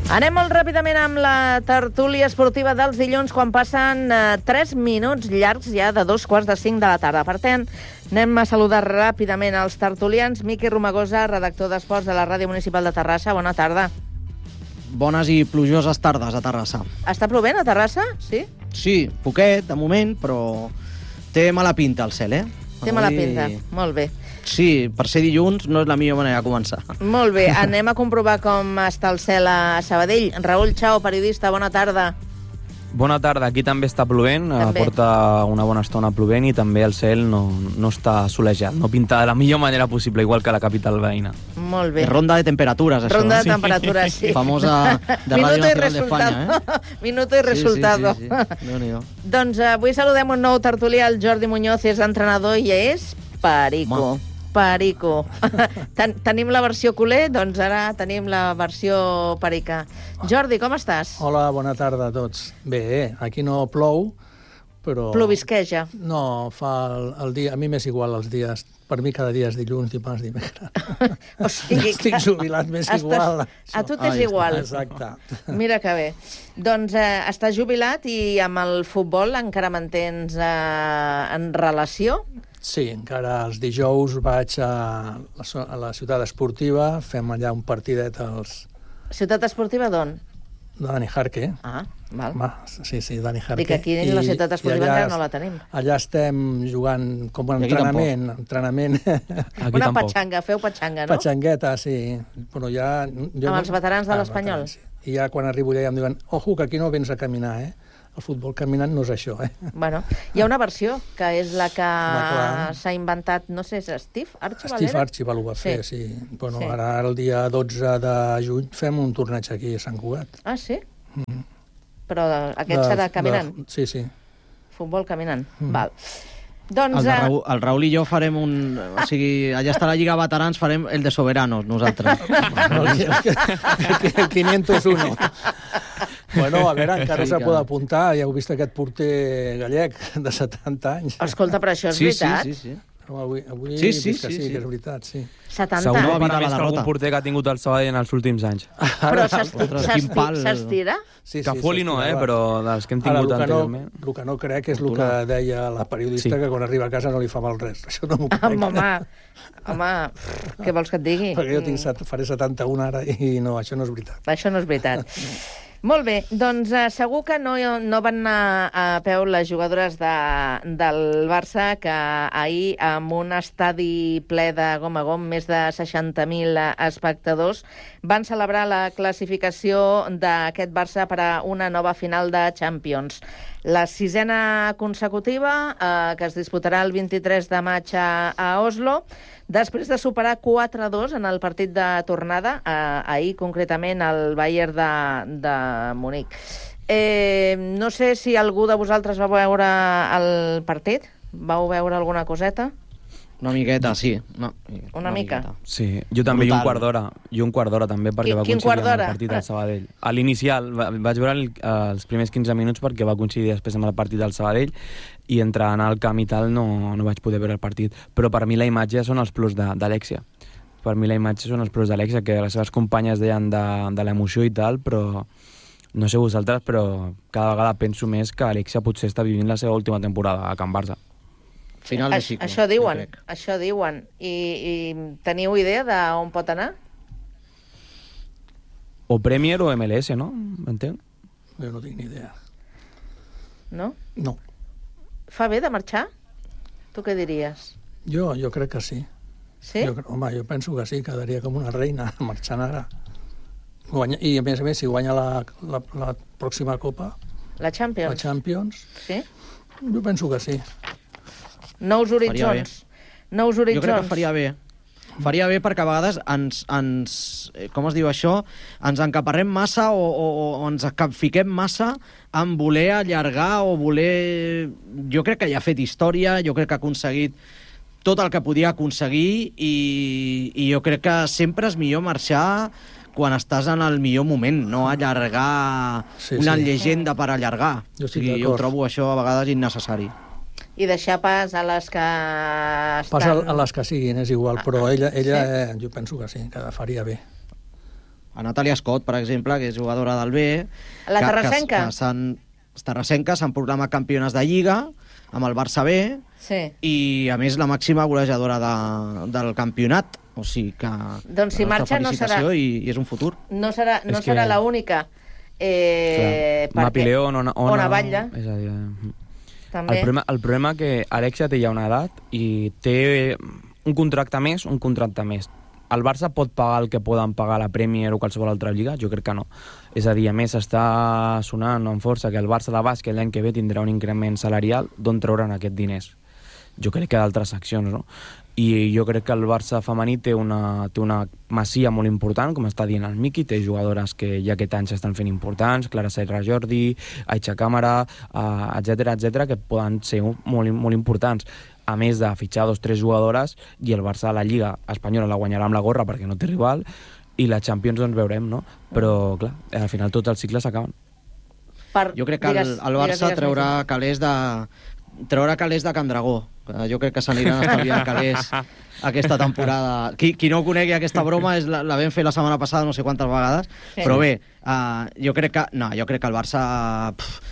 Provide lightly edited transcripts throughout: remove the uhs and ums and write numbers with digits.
Anem molt ràpidament amb la tertúlia esportiva dels dilluns quan passen 3 minuts llargs ja de 4:45 de la tarda. Per tant, anem a saludar ràpidament els tertulians. Miqui Romagosa, redactor d'Esports de la Ràdio Municipal de Terrassa. Bona tarda. Bones i plujoses tardes a Terrassa. Està plovent a Terrassa? Sí? Sí, poquet, de moment, però té mala pinta el cel, Té mala pinta, molt bé. Sí, per ser dilluns no és la millor manera de començar. Molt bé, anem a comprovar com està el cel a Sabadell. Raül Chao, periodista, bona tarda. Bona tarda, aquí també està plovent, també. porta una bona estona plovent i també el cel no està solejat, no pinta de la millor manera possible, igual que la capital veïna. Molt bé. És ronda de temperatures, això. Ronda de temperatures, sí. Famosa de Ràdio Nacional d'Espanya, Minuto i resultado. Sí. Déu-n'hi-do. Doncs avui saludem un nou tertulià, el Jordi Muñoz, és entrenador i és perico. Perico. Tenim la versió culer, doncs ara tenim la versió perica. Jordi, com estàs? Hola, bona tarda a tots. Bé, aquí no plou, però... Plovisqueja. No, fa el dia... A mi m'és igual els dies. Per mi cada dia és dilluns, dimarts, dimecres. O sigui que... Estic jubilat, m'és igual. A tu t'és igual. Exacte. Mira que bé. Doncs estàs jubilat i amb el futbol encara mantens en relació? Sí, encara els dijous vaig a la ciutat esportiva, fem allà un partidet als... Ciutat esportiva d'on? de Dani Jarque. Ah, val. Sí, Dani Jarque. Dic, aquí la ciutat esportiva encara no la tenim. Allà estem jugant com un entrenament. Una patxanga, feu patxanga, no? Patxangueta, sí. Però ja... Amb els veterans de l'Espanyol. Sí. I ja quan arribo allà em diuen, ojo, que aquí no vens a caminar, El futbol caminant no és això, Bueno, hi ha una versió que és la que s'ha inventat, no sé, és Steve Archibald? Steve Archibald ho va fer, sí. Bueno, ara el dia 12 de juny fem un torneig aquí a Sant Cugat. Ah, sí? Però aquest serà caminant? Sí. Futbol caminant, val. Doncs... El Raül i jo farem un... O sigui, allà està la Lliga Veterans, farem el de Soberanos, nosaltres. El 501. Bueno, a veure, encara s'ha pogut apuntar. Ja heu vist aquest porter gallec de 70 anys. Escolta, però això és veritat? Sí. Avui sí, que és veritat, sí. 70 Segur anys. que per més que algun porter que ha tingut el Sabadell en els últims anys. Però s'estira? Que foli no, però dels que hem tingut anteriorment. El que no crec és el que deia la periodista, que quan arriba a casa no li fa mal res. Això no m'ho crec. Home, què vols que et digui? Perquè jo faré 71 ara i no, això no és veritat. Això no és veritat. Molt bé, doncs segur que no van anar a peu les jugadores del Barça, que ahir, amb un estadi ple de gom a gom, més de 60.000 espectadors, van celebrar la classificació d'aquest Barça per a una nova final de Champions. La 6ª consecutiva, que es disputarà el 23 de maig a Oslo, després de superar 4-2 en el partit de tornada, ahir concretament el Bayern de Munic. No sé si algú de vosaltres va veure el partit? Vau veure alguna coseta? Una miqueta, sí. Una mica? Sí, jo també, i un quart d'hora també, perquè va coincidir amb el partit del Sabadell. A l'inicial, vaig veure els primers 15 minuts perquè va coincidir després amb el partit del Sabadell i entre anar al camp i tal no vaig poder veure el partit. Però per mi la imatge són els plus d'Alexia. Per mi la imatge són els plus d'Alexia, que les seves companyes deien de l'emoció i tal, però no sé vosaltres, però cada vegada penso més que Alexia potser està vivint la seva última temporada a Can Barça. Final de cicle. Això diuen. I teniu idea d'on pot anar? O Premier o MLS, no? M'entenc? Jo no tinc ni idea. No? No. Fa bé de marxar? Tu què diries? Jo crec que sí. Sí? Jo penso que sí, quedaria com una reina marxant ara. I a més, si guanya la pròxima Copa... La Champions? La Champions. Sí? Jo penso que sí. Nous horitzons. Jo crec que faria bé. Faria bé perquè a vegades ens com es diu això, ens encaparrem massa o ens fiquem massa en voler allargar o voler... Jo crec que ja ha fet història, jo crec que ha aconseguit tot el que podia aconseguir i jo crec que sempre és millor marxar quan estàs en el millor moment, no allargar una llegenda per allargar. Jo trobo això a vegades innecessari. I deixar pas a les que estan... Pas a les que siguin, és igual, però ella jo penso que sí, que faria bé. a Natàlia Scott, per exemple, que és jugadora del B. La Terrassenca? Terrassenca s'han proclamat campiones de Lliga amb el Barça B, i a més la màxima golejadora del campionat. O sigui que doncs si marxa no serà... I és un futur. No serà l'única. Mapi León, Ona Batlle. És a dir, el problema que Alexia té ja una edat i té un contracte més. El Barça pot pagar el que poden pagar la Premier o qualsevol altra lliga? Jo crec que no. És a dir, a més, està sonant amb força que el Barça de bàsquet l'any que ve tindrà un increment salarial. D'on trauran aquests diners? Jo crec que d'altres seccions, no? I jo crec que el Barça femení té una masia molt important, com està dient el Miqui, té jugadores que ja aquest any s'estan fent importants, Clara Serra Jordi, Aixa Càmera, etc, que poden ser molt, molt importants. A més de fitxar 2 o 3 jugadores, i el Barça a la Lliga Espanyola la guanyarà amb la gorra perquè no té rival, i la Champions doncs veurem, no? Però, clar, al final tots els cicles s'acaben. Jo crec que el Barça traurà calés de Can Dragó. Jo crec que s'aniran estalviant calés aquesta temporada. Qui no conegui aquesta broma la vam fer la setmana passada no sé quantes vegades, però bé, jo crec que el Barça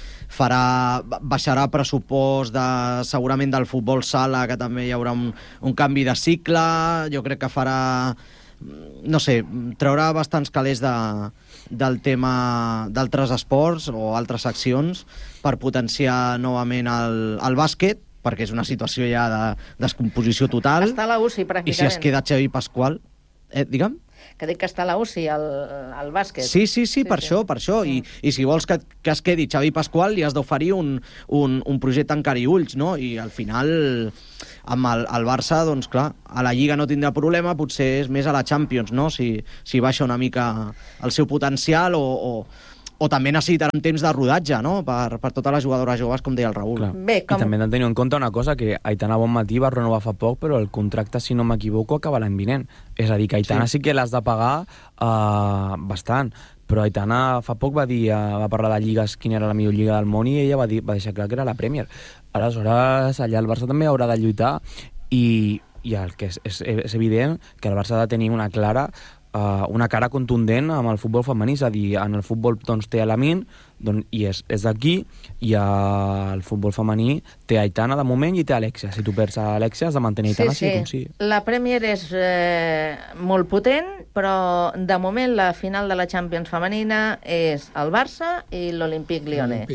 baixarà pressupost segurament del futbol sala, que també hi haurà un canvi de cicle. Jo crec que farà, no sé, traurà bastants calés del tema d'altres esports o altres seccions per potenciar novament el bàsquet, perquè és una situació ja de descomposició total. Està a la UCI, pràcticament. I si es queda Xavi Pasqual... Digue'm? Que dic que està a la UCI, el bàsquet. Sí, per això. I si vols que es quedi Xavi Pasqual, li has d'oferir un projecte en cara i ulls, no? I al final, amb el Barça, doncs clar, a la Lliga no tindrà problema, potser és més a la Champions, no? Si baixa una mica el seu potencial o també necessitaran temps de rodatge, no?, per totes les jugadores joves, com deia el Raül. Bé, I també hem de tenir en compte una cosa, que Aitana Bonmatí va renovar fa poc, però el contracte, si no m'equivoco, acaba l'any vinent. És a dir, que Aitana sí que l'has de pagar bastant, però Aitana fa poc va parlar de lligues, quina era la millor lliga del món, i ella va deixar clar que era la Premier. Aleshores, allà el Barça també haurà de lluitar, i el que és evident que el Barça ha de tenir una cara contundent amb el futbol femení, és a dir, en el futbol doncs, té Lamin, i és d'aquí, i el futbol femení té Aitana de moment i té Alexia. Si tu perds a Alexia has de mantenir Aitana, sí. La Premier és molt potent, però de moment la final de la Champions femenina és el Barça i l'Olympique Lyonnais.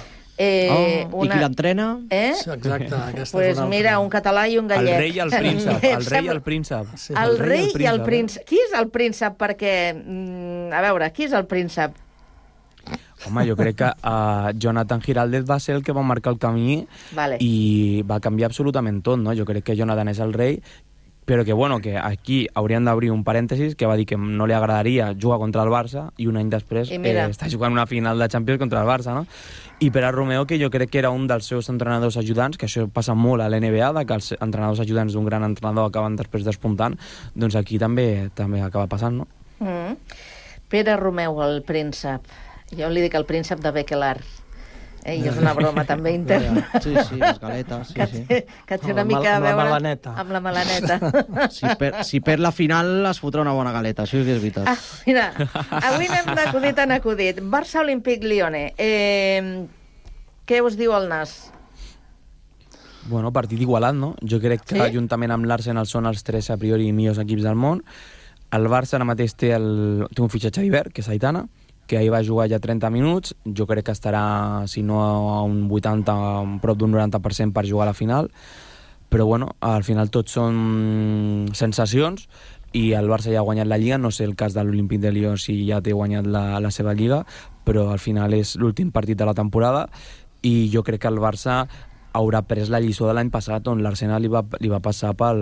I qui l'entrena? Exacte, aquesta pues mira, un català i un gallec. El rei i el príncep. El rei i el príncep. Qui és el príncep? Perquè, a veure, qui és el príncep? Home, jo crec que Jonathan Giraldez va ser el que va marcar el camí i va canviar absolutament tot, no? Jo crec que Jonathan és el rei, però que, bueno, que aquí haurien d'obrir un parèntesis, que va dir que no li agradaria jugar contra el Barça, i un any després està jugant una final de Champions contra el Barça, no? I Pere Romeu, que jo crec que era un dels seus entrenadors ajudants, que això passa molt a l'NBA, que els entrenadors ajudants d'un gran entrenador acaben després despuntant, doncs aquí també acaba passant, no? Pere Romeu, el príncep. Jo li dic el príncep de Bequelar. I és una broma també interna. Sí, les galetes. Que té una mica a veure amb la melaneta. Si perd la final es fotrà una bona galeta, això és veritat. Mira, avui n'hem d'acudit en acudit. Barça Olympique Lyonnais. Què us diu el Nas? Bueno, partit igualat, no? Jo crec que juntament amb l'Arsenal són els 3 a priori millors equips del món. El Barça ara mateix té un fitxatge d'hivern, que és Aitana, que ahir va jugar ja 30 minuts, jo crec que estarà, si no a un 80, prop d'un 90% per jugar a la final, però bueno, al final tot són sensacions, i el Barça ja ha guanyat la Lliga, no sé el cas de l'Olímpic de Lió si ja té guanyat la seva Lliga, però al final és l'últim partit de la temporada, i jo crec que el Barça haurà pres la lliçó de l'any passat, on l'Arsenal li va passar pel...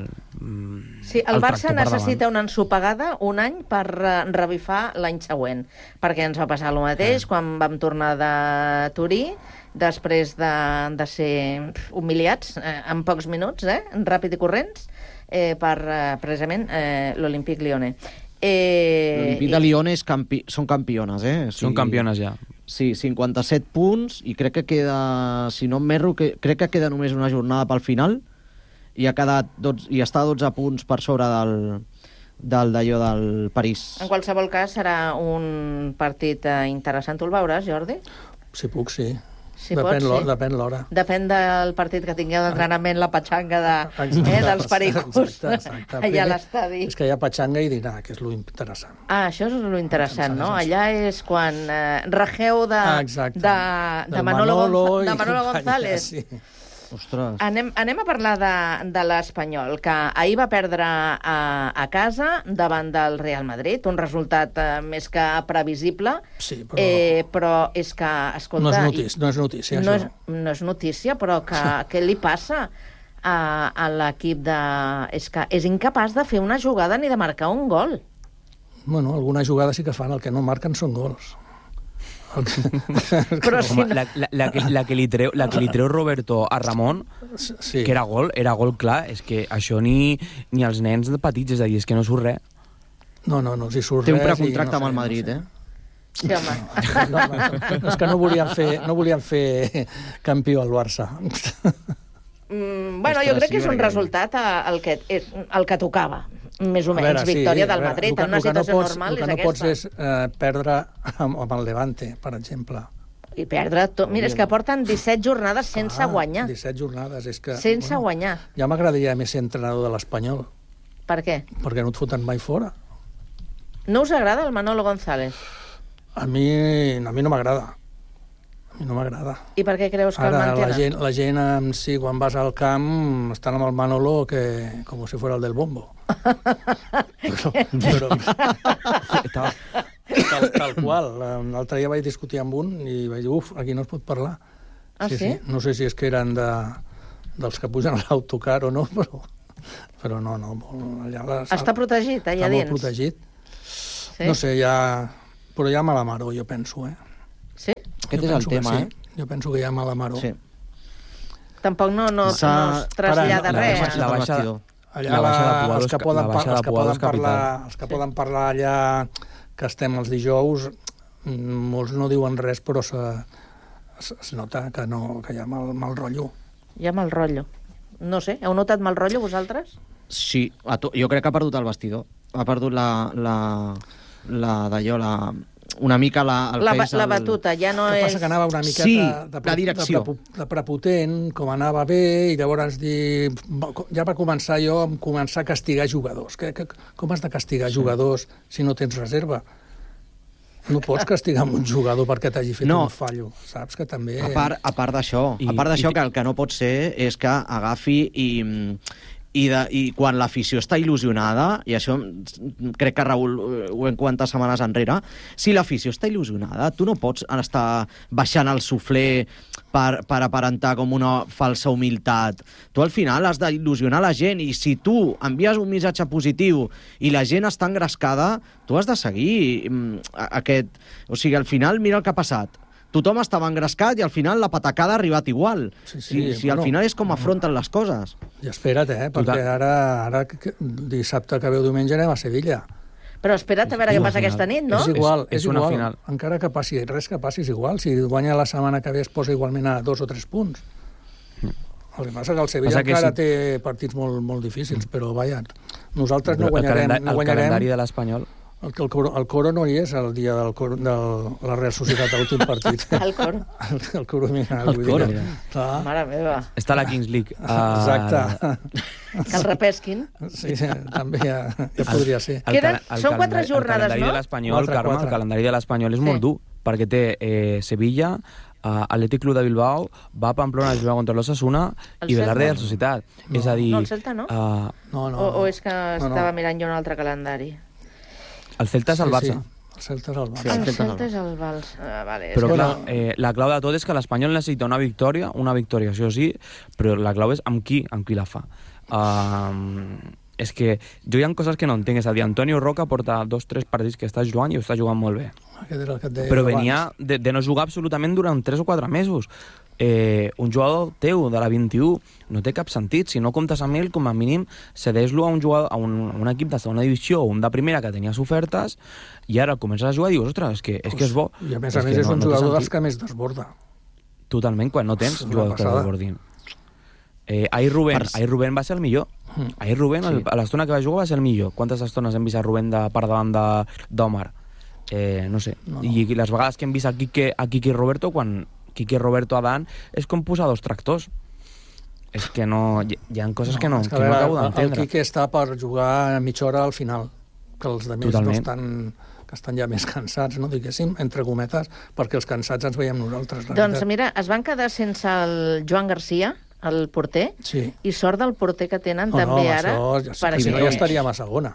Sí, el Barça necessita una ensopegada un any per revifar l'any següent, perquè ens va passar el mateix quan vam tornar de Turí, després de ser humiliats en pocs minuts, ràpid i corrents, per precisament l'Olympique Lyonnais. L'Olympique de Lyonnais són campiones, Són campiones ja. Sí, 57 punts, i crec que queda, si no em merro, crec que queda només una jornada pel final, i està a 12 punts per sobre d'allò del París. En qualsevol cas, serà un partit interessant. Tu el veuràs, Jordi? Si puc, sí. Si depèn l'hora. Depèn del partit que tingueu d'entrenament, la patxanga dels pericos allà a l'estadi. És que hi ha patxanga i dinar, que és lo interessant. Això és lo interessant, no? Allà és quan rajeu de Manolo González. Sí. Ostres. Anem a parlar de l'Espanyol, que ahir va perdre a casa davant del Real Madrid, un resultat més que previsible, sí, però és que, escolta... No és notícia, això. No és notícia, però què li passa a l'equip de... És que és incapaç de fer una jugada ni de marcar un gol. Bueno, alguna jugada sí que fan, el que no marquen són gols. Però si no... la que li treu Roberto a Ramon, sí, que era gol clar, és que això ni els nens petits, és a dir, és que no surt res. No els hi surt res. Té un precontracte amb el Madrid, Sí, home. És que no volien fer campió al Barça. Bueno, jo crec que és un resultat el que tocava. Més o menys, victòria del Madrid, en una situació normal és aquesta. El que no pots és perdre amb el Levante, per exemple. I perdre tot. Mira, és que porten 17 jornades sense guanyar. 17 jornades, és que... Sense guanyar. Ja m'agradaria més ser entrenador de l'Espanyol. Per què? Perquè no et foten mai fora. No us agrada el Manolo González? A mi no m'agrada. A mi no m'agrada. I per què creus que el mantenen? La gent en si, quan vas al camp, estan amb el Manolo com si fos el del bombo. Però tal qual. L'altre dia vaig discutir amb un i vaig dir, aquí no es pot parlar. Sí? No sé si és que eren dels que pugen a l'autocar o no, però no. Allà està protegit, allà dins? Està molt protegit. No sé, però hi ha mala maror, jo penso, Sí? Aquest és el tema, Jo penso que hi ha mala maror. Sí. Tampoc no es trasllada res. La baixada els que poden parlar allà, que estem els dijous, molts no diuen res, però es nota que hi ha mal rotllo. Hi ha mal rotllo. No sé, heu notat mal rotllo vosaltres? Sí, jo crec que ha perdut el vestidor. Ha perdut una mica la batuta, ja no és... El que passa que anava una miqueta la direcció. De prepotent, com anava bé, i llavors ja va començar a castigar jugadors. Com has de castigar jugadors si no tens reserva? No pots castigar un jugador perquè t'hagi fet un fallo, saps? Que també... A part d'això, que el que no pot ser és que agafi i quan l'afició està il·lusionada, i això crec que Raül ho hem comentat setmanes enrere, si l'afició està il·lusionada, tu no pots estar baixant el suflé per aparentar com una falsa humilitat. Tu al final has d'il·lusionar la gent, i si tu envies un missatge positiu i la gent està engrescada, tu has de seguir aquest... O sigui, al final, mira el que ha passat. Tothom estava engrescat i al final la patacada ha arribat igual. Sí, al final és com afronten les coses. I espera't, perquè ara dissabte que veu diumenge anem a Sevilla. Però espera't a veure què passa aquesta nit, no? És igual. Una final. Encara que passi res que passi, és igual. Si guanya la setmana que ve es posa igualment a 2 o 3 punts. El que passa que el Sevilla encara té partits molt difícils, però vaja, nosaltres no guanyarem. El calendari de l'Espanyol... El Coro no hi és el dia de la Real Societat, l'últim partit. El Coro? El Coro, mira. El Coro. Mare meva. Està a la Kings League. Exacte. Que el repesquin. Sí, també ja podria ser. Són 4 jornades, no? El calendari de l'Espanyol és molt dur, perquè té Sevilla, Atlètic Club de Bilbao, va a Pamplona a jugar contra l'Osasuna i Velarde de la Societat. És a dir... No, el Celta no? O és que estava mirant jo un altre calendari? El Celta és el Barça. El Celta és el Barça. El Celta és el Barça. Vale, però clar, la clau de tot és que l'Espanyol necessita una victòria, sí o sí, però la clau és amb qui la fa. És que jo hi ha coses que no entenc. És a dir, Antonio Roca porta 2-3 partits que està jugant i ho està jugant molt bé. Però venia de no jugar absolutament durant 3 o 4 mesos. Un jugador teu de la 21 no té cap sentit. Si no comptes amb ell, com a mínim cedeix-lo a un jugador, a un equip de segona divisió o un de primera que tenies ofertes, i ara comences a jugar i dius, ostres, és que és bo. I a més és un jugador dels que més desborda. Totalment, quan no tens jugadors que desbordin. Ahir Rubén va ser el millor. Ahir Rubén, a l'estona que va jugar, va ser el millor. Quantes estones hem vist a Rubén per davant d'Òmar? No sé. I les vegades que hem vist a Quique i Roberto, quan Quique i Roberto a davant, és com posar dos tractors. És que no... Hi ha coses que no acabo d'entendre. El Quique està per jugar a mitja hora al final, que els de més no estan... que estan ja més cansats, no? Diguéssim, entre cometes, perquè els cansats ens veiem nosaltres. Doncs mira, es van quedar sense el Joan Garcia, el porter, i sort del porter que tenen també ara. Si no ja estaríem a segona.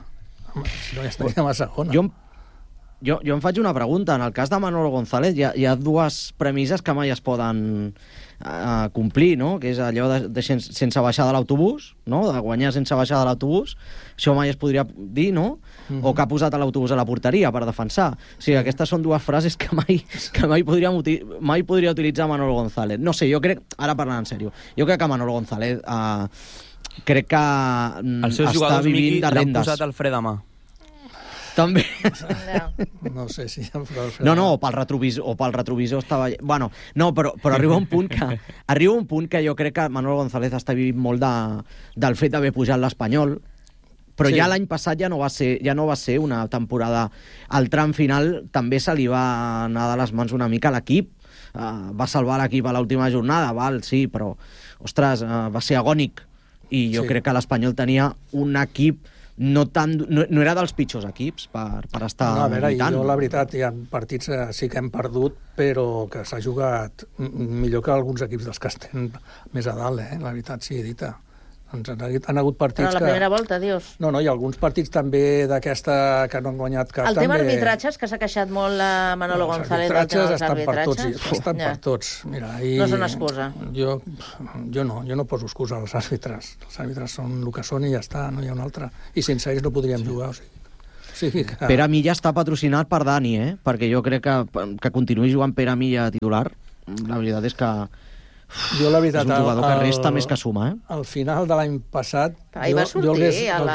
Jo em faig una pregunta. En el cas de Manolo González hi ha dues premisses que mai es poden complir, no? Que és allò de sense baixar de l'autobús, no? De guanyar sense baixar de l'autobús. Això mai es podria dir, no? O que ha posat l'autobús a la porteria per defensar. O sigui, aquestes són dues frases que mai podria utilitzar Manolo González. No sé, jo crec, ara parlant en sèrio, jo crec que Manolo González crec que els seus està vivint de rendes. L'han posat al fre de mà. També. No sé si... No, o pel retrovisor estava... Bueno, no, però arriba un punt que jo crec que Manolo González està vivint molt del fet d'haver pujat l'Espanyol, però ja l'any passat ja no va ser una temporada. Al tram final també se li va anar de les mans una mica a l'equip. Va salvar l'equip a l'última jornada, sí, però, ostres, va ser agònic. I jo crec que l'Espanyol tenia un equip no era dels pitjors equips per estar lluitant. Jo, la veritat, hi ha partits sí que hem perdut, però que s'ha jugat millor que alguns equips dels que estem més a dalt, la veritat, sí, dita. Han hagut partits però la primera volta, dius? No, i alguns partits també d'aquesta que no han guanyat cap. El tema arbitratges, que s'ha queixat molt Manolo González. Els arbitratges estan per tots. Mira, no és una excusa. Jo no poso excusa als àrbitres. Els àrbitres són el que són i ja està, no hi ha un altre. I sense ells no podríem jugar, o sigui que... Pere Milla està patrocinat per Dani, perquè jo crec que continuï jugant Pere Milla titular. La veritat és que... Jo, la veritat, és un jugador que resta més que suma, Al final de l'any passat... va sortir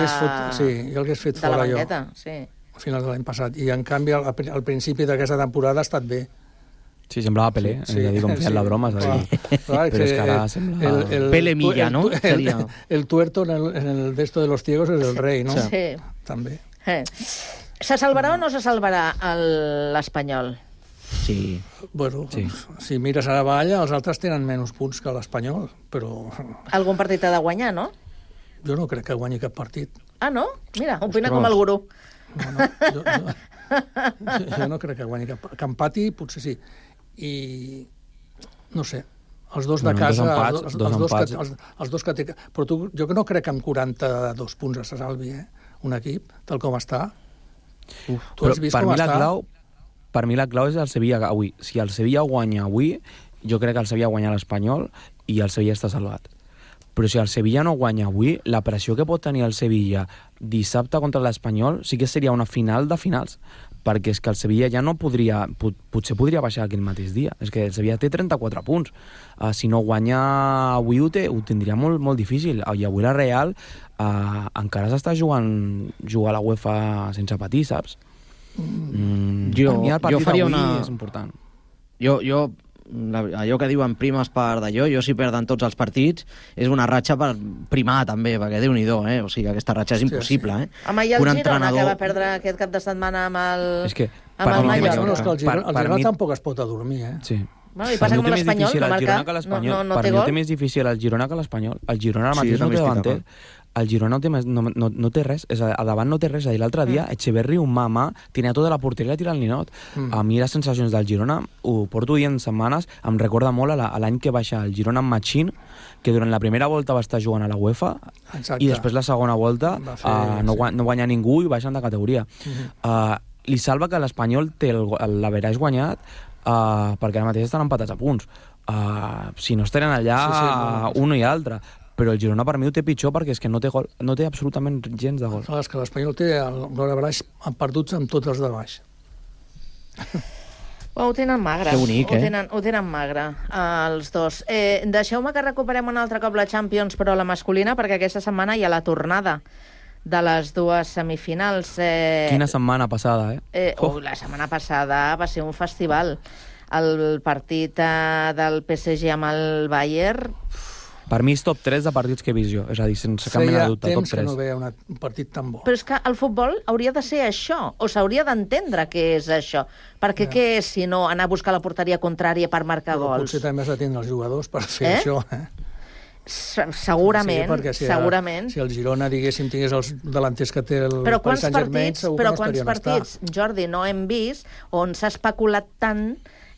jo l'hagués fet fora, jo. Al final de l'any passat. I, en canvi, al principi d'aquesta temporada ha estat bé. Sí, semblava Pelé. És a dir, com feien la broma. Però és que ara sembla... Pele Milla, no? El tuerto en el desto de los ciegos és el rei, no? Sí. També. Se salvarà o no se salvarà l'Espanyol? Sí. Bueno, si mires a la valla, els altres tenen menys punts que l'Espanyol, però... Algun partit ha de guanyar, no? Jo no crec que guanyi cap partit. Ah, no? Mira, opina com el gurú. Jo no crec que guanyi cap... Que empati, potser sí. I... no sé. Els dos de casa... Els dos que té... Però jo no crec que amb 42 punts se salvi, un equip, tal com està. Tu has vist com està? Per mi la clau és el Sevilla avui. Si el Sevilla guanya avui, jo crec que el Sevilla guanya l'Espanyol i el Sevilla està salvat. Però si el Sevilla no guanya avui, la pressió que pot tenir el Sevilla dissabte contra l'Espanyol sí que seria una final de finals, perquè és que el Sevilla ja no podria... Potser podria baixar aquell mateix dia. És que el Sevilla té 34 punts. Si no guanya avui ho tindria molt, molt difícil. I avui la Real encara s'està jugant a la UEFA sense patir, saps? Jo faria una... és important. Allò que diuen primes per d'allò, jo si perden tots els partits és una ratxa per primar també, perquè Déu-n'hi-do, o sigui, aquesta ratxa és impossible. Home, i el Girona, que va perdre aquest cap de setmana amb el Mallorca. El Girona tampoc es pot adormir, Sí. Bueno, i passa com l'Espanyol, no marca, no té gol. Per mi ho té més difícil el Girona que l'Espanyol. El Girona ara mateix no té davanter. El Girona no té res, a davant no té res. L'altre dia, Echeverri, un mà, tenia tota la porteria i tira el ninot. A mi les sensacions del Girona, ho porto dient setmanes, em recorda molt a l'any que baixa el Girona amb Machín, que durant la primera volta va estar jugant a la UEFA, i després la segona volta no guanya ningú i baixen de categoria. Li salva que l'Espanyol té l'averaix guanyat, perquè ara mateix estan empatats a punts. Si no estaran allà un i altre. Però el Girona per mi ho té pitjor perquè és que no té gol, no té absolutament gens de gol. Clar, és que l'Espanyol té l'averaix perduts amb tots els de baix. Ho tenen magre. Que bonic, ho tenen magre, els dos. Deixeu-me que recuperem un altre cop la Champions, però la masculina, perquè aquesta setmana hi ha la tornada de les dues semifinals. Quina setmana passada, La setmana passada va ser un festival. El partit del PSG amb el Bayern... Per mi és top 3 de partits que he vist jo, és a dir, sense cap mena de dubte, top 3. Feia temps que no veia un partit tan bo. Però és que el futbol hauria de ser això, o s'hauria d'entendre què és això. Perquè què és, si no, anar a buscar la porteria contrària per marcar gols? Potser també has d'atendre els jugadors per fer això, Segurament, segurament. Si el Girona, diguéssim, tingués els delanters que té el Paris Saint-Germain, segur que no estarien Però quants partits, Jordi, no hem vist on s'ha especulat tant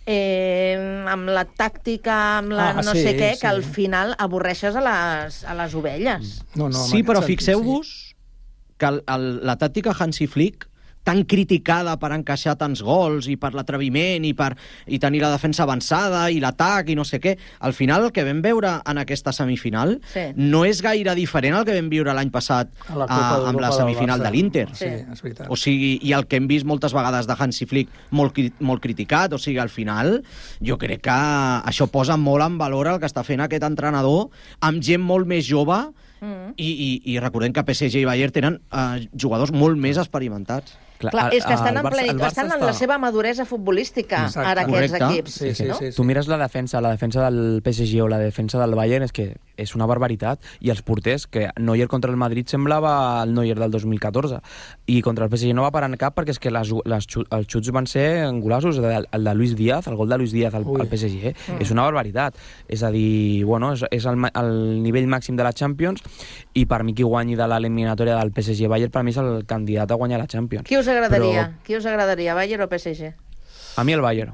amb la tàctica, amb la què, que al final avorreixes a les ovelles. Sí, però fixeu-vos que la tàctica Hansi Flick, tan criticada per encaixar tants gols i per l'atreviment i tenir la defensa avançada i l'atac i no sé què, al final el que vam veure en aquesta semifinal no és gaire diferent al que vam viure l'any passat amb la semifinal de l'Inter. Sí, és veritat. O sigui, i el que hem vist moltes vegades de Hansi Flick molt criticat, o sigui, al final jo crec que això posa molt en valor el que està fent aquest entrenador amb gent molt més jove i recordem que PSG i Bayern tenen jugadors molt més experimentats. Clar, és que estan en la seva maduresa futbolística, ara aquests equips. Tu mires la defensa del PSG o la defensa del Bayern, és que és una barbaritat. I els porters, que Neuer contra el Madrid semblava el Neuer del 2014, i contra el PSG no va parar en cap perquè és que els xuts van ser golaços. El de Luis Díaz, el gol de Luis Díaz al PSG, és una barbaritat. És a dir, bueno, és el nivell màxim de la Champions, i per mi qui guanyi de l'eliminatòria del PSG-Bayern, per mi és el candidat a guanyar la Champions. Qui us agradaria, Bayern o PSG? A mi el Bayern.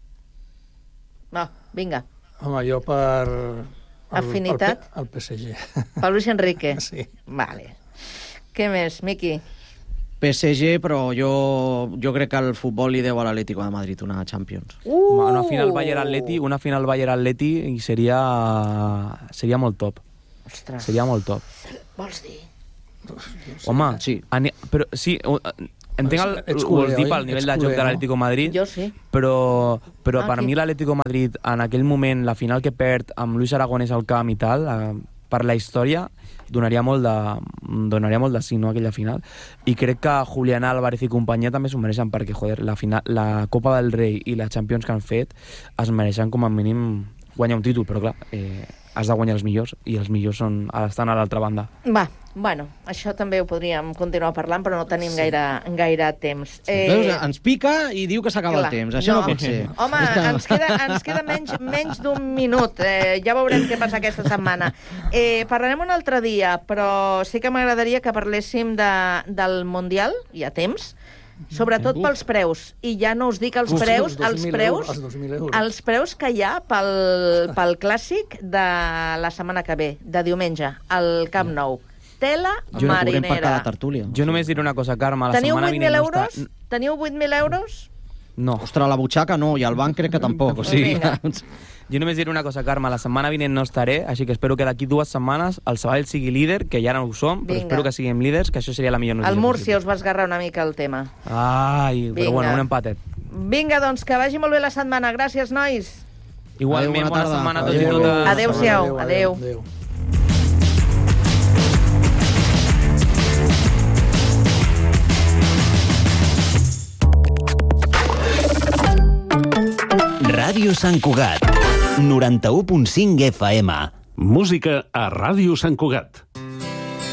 No, vinga. Home, jo per... Afinitat? El PSG. Per Luis Enrique? Sí. Vale. Què més, Miqui? PSG, però jo crec que el futbol li deu a l'Atlético de Madrid una Champions. Una final Bayern-Atleti i seria molt top. Ostres. Seria molt top. Vols dir? Home, sí. Però sí, entenc el nivell de joc de l'Atlético Madrid, jo sí. Però per mi l'Atlético Madrid, en aquell moment, la final que perd amb Luis Aragonés al camp i tal, per la història, donaria molt de sí, no, aquella final. I crec que Julián Álvarez i companyia també s'ho mereixen, perquè, joder, la Copa del Rei i la Champions que han fet es mereixen com a mínim guanyar un títol, però clar, has de guanyar els millors, i els millors estan a l'altra banda. Va, bueno, això també ho podríem continuar parlant, però no tenim gaire temps. Veus, ens pica i diu que s'acaba el temps. Això no pot ser. Home, ens queda menys d'un minut. Ja veurem què passa aquesta setmana. Parlarem un altre dia, però sí que m'agradaria que parléssim del Mundial, hi ha temps, sobretot pels preus. I ja no us dic els preus que hi ha pel clàssic de la setmana que ve, de diumenge, al Camp Nou. Tela marinera. Jo només diré una cosa, Carme. Teniu 8.000 euros? Teniu 8.000 euros? No. Ostres, la butxaca no, i el banc crec que tampoc. O sigui, jo només diré una cosa, Carme, la setmana vinent no estaré, així que espero que d'aquí 2 setmanes el Sabadell sigui líder, que ja no ho som, però espero que siguem líders, que això seria la millor notícia. El Múrcia us va esgarrar una mica el tema. Ai, però bueno, un empatet. Vinga, doncs, que vagi molt bé la setmana. Gràcies, nois. Igualment, bona setmana a tots i totes. Adéu-siau. Adéu. Ràdio Sant Cugat, 91.5 FM. Música a Ràdio Sant Cugat.